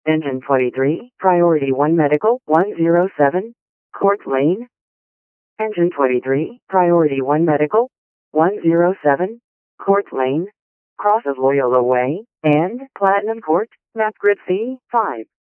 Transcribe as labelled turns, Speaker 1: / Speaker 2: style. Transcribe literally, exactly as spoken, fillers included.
Speaker 1: Engine twenty-three, Priority one Medical, one oh seven, Court Lane. Engine twenty-three, Priority one Medical, one oh seven, Court Lane, cross of Loyola Way, and Platinum Court, map grid C, five.